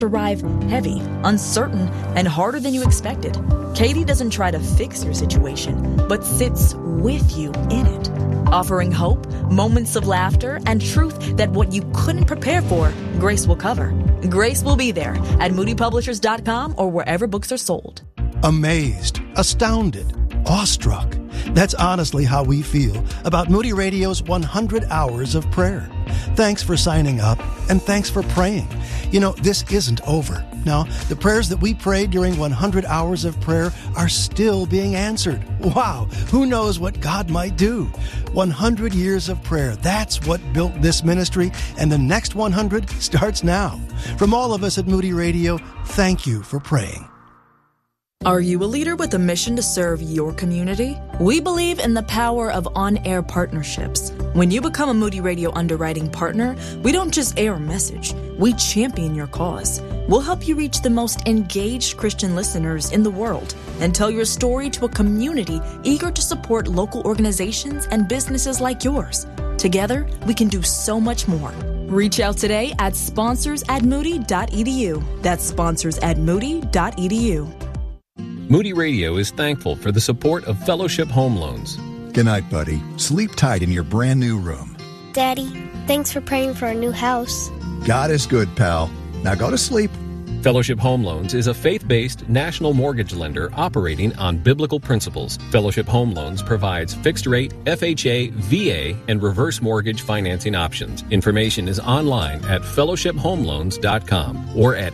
arrive heavy, uncertain, and harder than you expected. Katie doesn't try to fix your situation, but sits with you in it, offering hope, moments of laughter, and truth that what you couldn't prepare for, Grace will cover. Grace will be there at moodypublishers.com or wherever books are sold. Amazed, astounded, awestruck. That's honestly how we feel about Moody Radio's 100 Hours of Prayer. Thanks for signing up, and thanks for praying. You know, this isn't over. No, the prayers that we prayed during 100 Hours of Prayer are still being answered. Wow, who knows what God might do? 100 years of prayer, that's what built this ministry, and the next 100 starts now. From all of us at Moody Radio, thank you for praying. Are you a leader with a mission to serve your community? We believe in the power of on-air partnerships. When you become a Moody Radio underwriting partner, we don't just air a message, we champion your cause. We'll help you reach the most engaged Christian listeners in the world and tell your story to a community eager to support local organizations and businesses like yours. Together, we can do so much more. Reach out today at sponsors@moody.edu. That's sponsors@moody.edu. Moody Radio is thankful for the support of Fellowship Home Loans. Good night, buddy. Sleep tight in your brand new room. Daddy, thanks for praying for our new house. God is good, pal. Now go to sleep. Fellowship Home Loans is a faith-based national mortgage lender operating on biblical principles. Fellowship Home Loans provides fixed-rate, FHA, VA, and reverse mortgage financing options. Information is online at fellowshiphomeloans.com or at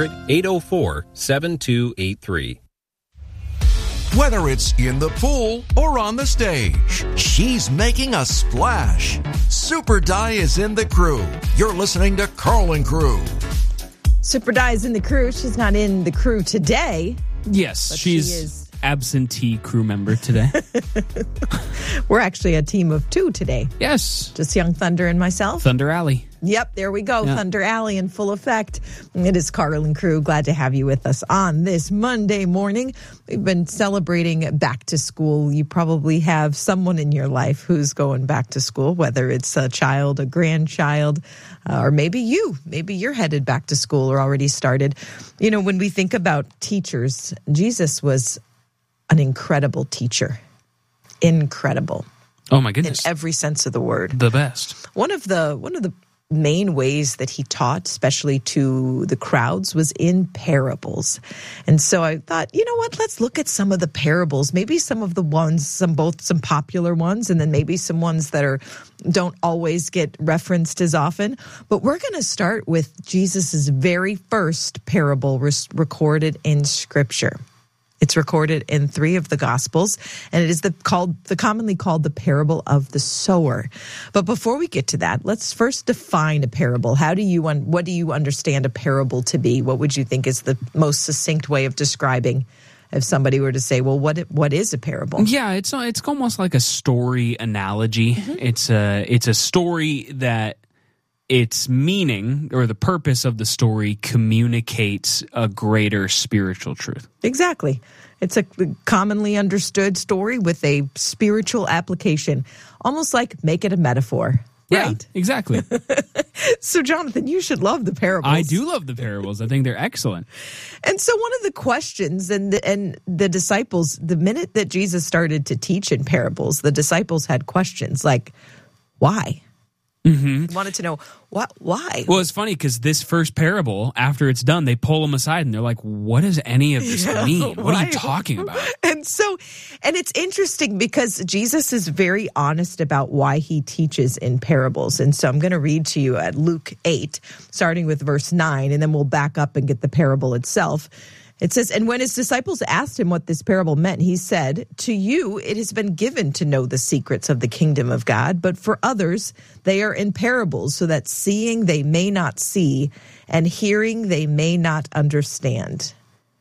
800-804-7283. Whether it's in the pool or on the stage, she's making a splash. Super Di is in the crew. You're listening to Carl & Crew. Super Di is in the crew. She's not in the crew today. Yes, she's absentee crew member today. We're actually a team of two today. Yes. Just Young Thunder and myself. Thunder Alley. Yep, there we go. Yeah. Thunder Alley in full effect. It is Carl and Crew. Glad to have you with us on this Monday morning. We've been celebrating back to school. You probably have someone in your life who's going back to school, whether it's a child, a grandchild, or maybe you. Maybe you're headed back to school or already started. You know, when we think about teachers, Jesus was an incredible teacher. Incredible. Oh my goodness. In every sense of the word. The best. One of the main ways that he taught, especially to the crowds, was in parables. And so I thought, you know what, let's look at some of the parables, maybe some of the ones, some popular ones, and then maybe some ones that don't always get referenced as often. But we're going to start with Jesus's very first parable recorded in Scripture. It's recorded in 3 of the Gospels, and it is commonly called the parable of the sower. But before we get to that, let's first define a parable. What do you understand a parable to be? What would you think is the most succinct way of describing, if somebody were to say, well, what is a parable? Yeah, it's almost like a story analogy. Mm-hmm. It's a story that its meaning or the purpose of the story communicates a greater spiritual truth. Exactly. It's a commonly understood story with a spiritual application, almost like make it a metaphor. Right? Yeah, exactly. So, Jonathan, you should love the parables. I do love the parables. I think they're excellent. And so one of the questions, and the disciples, the minute that Jesus started to teach in parables, the disciples had questions like, why? Mm-hmm. Wanted to know why. Well, it's funny because this first parable, after it's done, they pull them aside and they're like, what does any of this mean? What are you talking about? And it's interesting because Jesus is very honest about why he teaches in parables. And so I'm going to read to you at Luke 8, starting with verse 9, and then we'll back up and get the parable itself. It says, and when his disciples asked him what this parable meant, he said, to you it has been given to know the secrets of the kingdom of God, but for others they are in parables, so that seeing they may not see, and hearing they may not understand.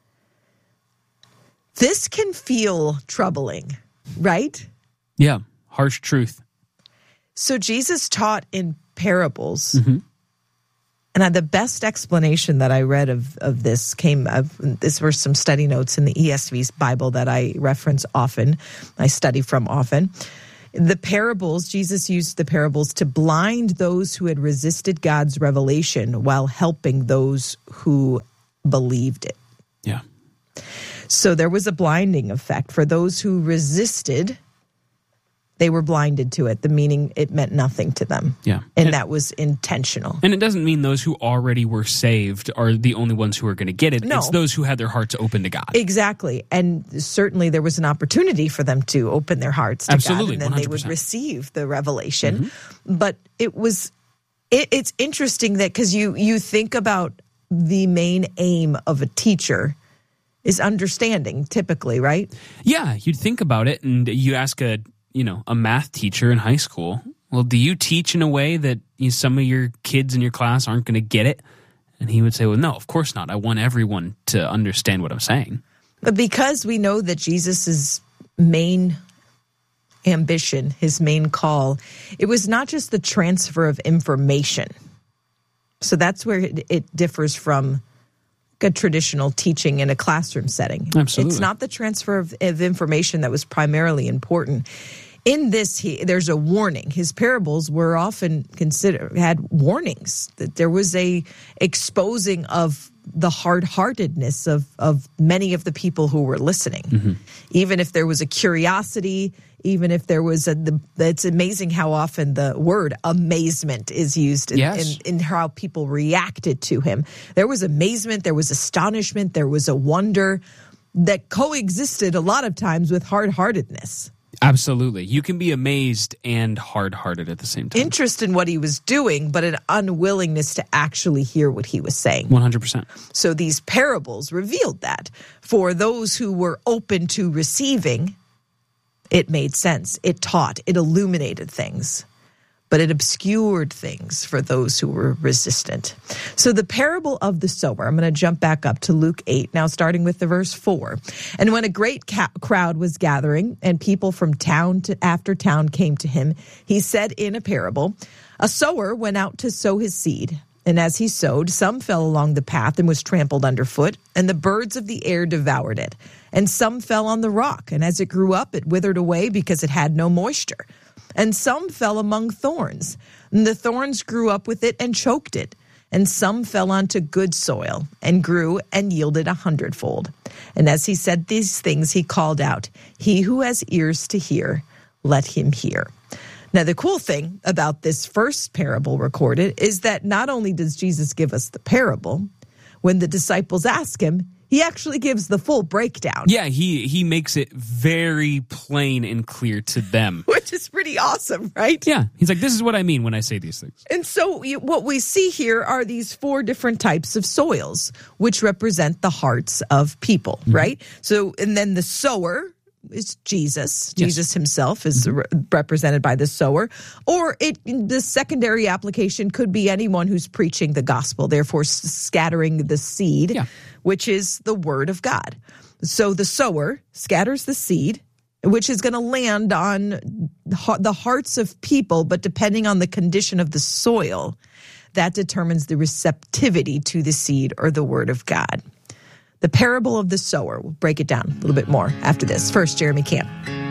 This can feel troubling, right? Yeah, harsh truth. So Jesus taught in parables. Mm-hmm. And the best explanation that I read of this these were some study notes in the ESV's Bible that I reference often, I study from often. The parables, Jesus used the parables to blind those who had resisted God's revelation while helping those who believed it. Yeah. So there was a blinding effect. For those who resisted, they were blinded to it, the meaning it meant nothing to them. Yeah. And that was intentional. And it doesn't mean those who already were saved are the only ones who are going to get it. No. It's those who had their hearts open to God. Exactly. And certainly there was an opportunity for them to open their hearts to Absolutely, God, and then 100%. they would receive the revelation. But it's interesting that because you think about the main aim of a teacher is understanding, typically, right? Yeah, you'd think about it, and you ask a math teacher in high school, well, do you teach in a way that some of your kids in your class aren't going to get it? And he would say, well, no, of course not. I want everyone to understand what I'm saying. But because we know that Jesus' main ambition, his main call, it was not just the transfer of information. So that's where it differs from a traditional teaching in a classroom setting. Absolutely. It's not the transfer of information that was primarily important. In this, there's a warning. His parables were often had warnings, that there was a exposing of the hard-heartedness of many of the people who were listening. Even if there was a curiosity, even if there was it's amazing how often the word amazement is used in how people reacted to him. There was amazement, there was astonishment, there was a wonder that coexisted a lot of times with hard-heartedness. Absolutely. You can be amazed and hard-hearted at the same time. Interest in what he was doing, but an unwillingness to actually hear what he was saying. 100%. So these parables revealed that. For those who were open to receiving, it made sense. It taught. It illuminated things. But it obscured things for those who were resistant. So the parable of the sower, I'm going to jump back up to Luke 8, now starting with the verse 4. And when a great crowd was gathering and people from town after town came to him, he said in a parable, a sower went out to sow his seed. And as he sowed, some fell along the path and was trampled underfoot, and the birds of the air devoured it. And some fell on the rock, and as it grew up, it withered away because it had no moisture. And some fell among thorns, and the thorns grew up with it and choked it. And some fell onto good soil and grew and yielded 100-fold. And as he said these things, he called out, "He who has ears to hear, let him hear." Now, the cool thing about this first parable recorded is that not only does Jesus give us the parable, when the disciples ask him, he actually gives the full breakdown. Yeah, he makes it very plain and clear to them. Which is pretty awesome, right? Yeah, he's like, this is what I mean when I say these things. And so what we see here are these 4 different types of soils, which represent the hearts of people, right? So, and then the sower is Jesus. Yes. Jesus himself is represented by the sower. Or the secondary application could be anyone who's preaching the gospel, therefore scattering the seed, which is the word of God. So the sower scatters the seed, which is going to land on the hearts of people, but depending on the condition of the soil, that determines the receptivity to the seed or the word of God. The parable of the sower. We'll break it down a little bit more after this. First, Jeremy Camp.